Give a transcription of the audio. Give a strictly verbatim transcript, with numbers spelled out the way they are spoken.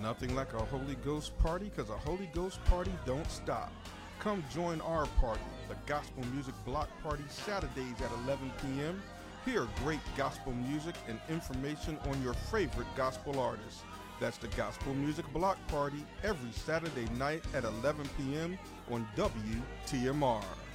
Nothing like a Holy Ghost party, because a Holy Ghost party don't stop. Come join our party, the Gospel Music Block Party, Saturdays at eleven p.m. Hear great gospel music and information on your favorite gospel artists. That's the Gospel Music Block Party every Saturday night at eleven p.m. on W T M R.